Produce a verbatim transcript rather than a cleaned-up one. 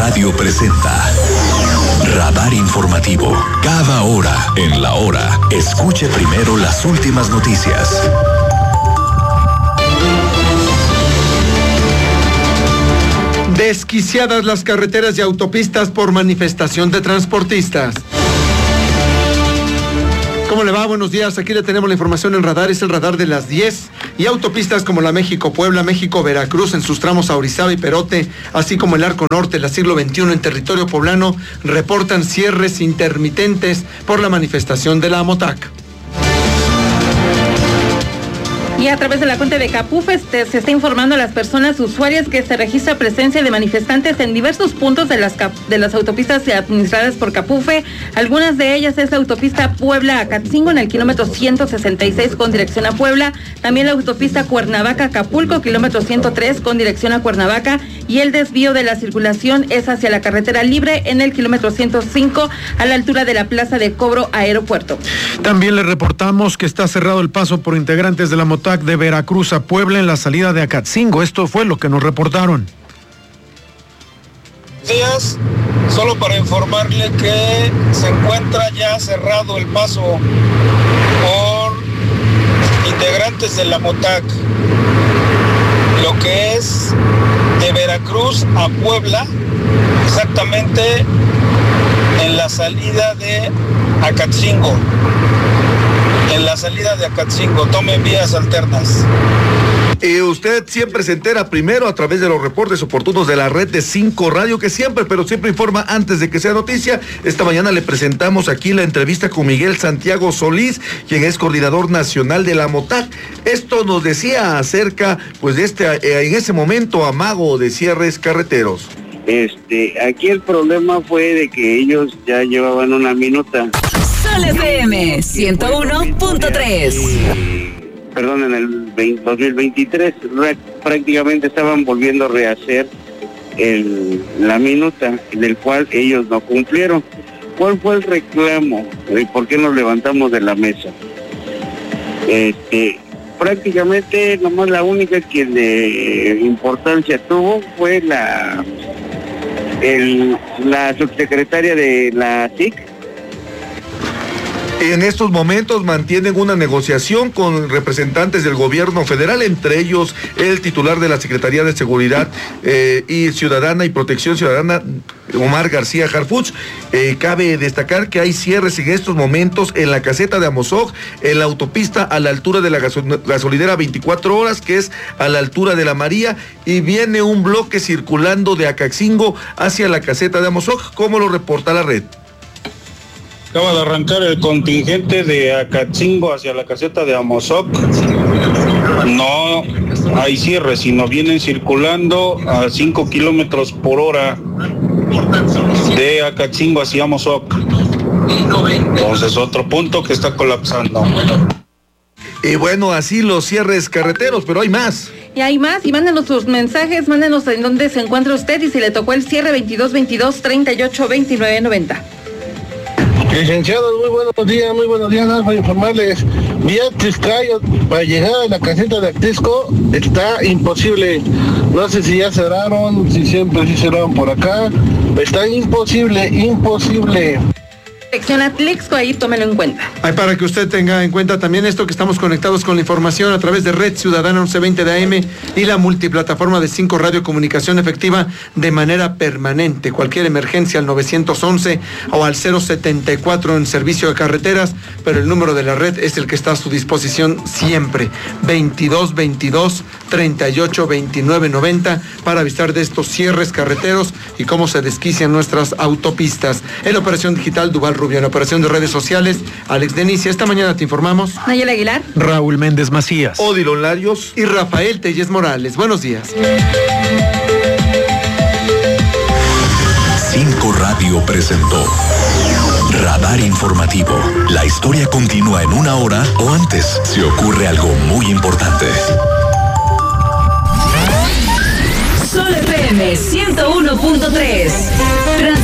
Radio presenta Radar Informativo. Cada hora en la hora, escuche primero las últimas noticias. Desquiciadas las carreteras y autopistas por manifestación de transportistas. ¿Cómo le va? Buenos días. Aquí le tenemos la información en Radar. Es el radar de las diez. Y autopistas como la México-Puebla, México-Veracruz en sus tramos a Orizaba y Perote, así como el Arco Norte, la Siglo veintiuno en territorio poblano, reportan cierres intermitentes por la manifestación de la AMOTAC. Y a través de la cuenta de Capufe este, se está informando a las personas usuarias que se registra presencia de manifestantes en diversos puntos de las, de las autopistas administradas por Capufe. Algunas de ellas es la autopista Puebla-Acatzingo en el kilómetro ciento sesenta y seis con dirección a Puebla. También la autopista Cuernavaca-Acapulco, kilómetro ciento tres con dirección a Cuernavaca. Y el desvío de la circulación es hacia la carretera libre en el kilómetro ciento cinco a la altura de la plaza de cobro Aeropuerto. También le reportamos que está cerrado el paso por integrantes de la AMOTAC de Veracruz a Puebla en la salida de Acatzingo. Esto fue lo que nos reportaron. Días, solo para informarle que se encuentra ya cerrado el paso por integrantes de la AMOTAC, lo que es de Veracruz a Puebla, exactamente en la salida de Acatzingo. En la salida de Acatzingo, tomen vías alternas. Y usted siempre se entera primero a través de los reportes oportunos de la red de cinco Radio, que siempre, pero siempre informa antes de que sea noticia. Esta mañana le presentamos aquí la entrevista con Miguel Santiago Solís, quien es coordinador nacional de la AMOTAC. Esto nos decía acerca, pues, de este, eh, en ese momento, amago de cierres carreteros. Este, aquí el problema fue de que ellos ya llevaban una minuta. Sol F M ciento uno punto tres. Perdón, en el dos mil veintitrés prácticamente estaban volviendo a rehacer el, la minuta, del cual ellos no cumplieron. ¿Cuál fue el reclamo? ¿Y por qué nos levantamos de la mesa? Este, prácticamente nomás la única que de importancia tuvo fue la, el, la subsecretaria de la S I C. En estos momentos mantienen una negociación con representantes del gobierno federal, entre ellos el titular de la Secretaría de Seguridad eh, y Ciudadana y Protección Ciudadana, Omar García Harfuch. Eh, cabe destacar que hay cierres en estos momentos en la caseta de Amozoc, en la autopista a la altura de la gasol- gasolinera veinticuatro horas, que es a la altura de la María, y viene un bloque circulando de Acatzingo hacia la caseta de Amozoc, como lo reporta la red. Acaba de arrancar el contingente de Acatzingo hacia la caseta de Amozoc. No hay cierre, sino vienen circulando a cinco kilómetros por hora de Acatzingo hacia Amozoc. Entonces, otro punto que está colapsando. Y bueno, así los cierres carreteros, pero hay más. Y hay más, y mándenos sus mensajes, mándenos en dónde se encuentra usted y si le tocó el cierre veintidós veintidós treinta y ocho veintinueve noventa. Licenciados, muy buenos días, muy buenos días, nada para informarles, vía Tizcayo, para llegar a la caseta de Actisco, está imposible, no sé si ya cerraron, si siempre sí cerraron por acá, está imposible, imposible. Dirección Atlixco, ahí tómelo en cuenta. Hay para que usted tenga en cuenta también esto, que estamos conectados con la información a través de Red Ciudadana once veinte de A M y la multiplataforma de cinco Radio, comunicación efectiva de manera permanente. Cualquier emergencia al nueve once o al cero setenta y cuatro en servicio de carreteras, pero el número de la red es el que está a su disposición siempre. veintidós veintidós treinta y ocho veintinueve noventa para avisar de estos cierres carreteros y cómo se desquician nuestras autopistas. En la operación digital, Duval Rubio. En la operación de redes sociales, Alex Denicia. Esta mañana te informamos Nayela Aguilar, Raúl Méndez Macías, Odilon Larios y Rafael Telles Morales. Buenos días. cinco Radio presentó Radar Informativo. La historia continúa en una hora o antes si ocurre algo muy importante. Sol F M ciento uno punto tres.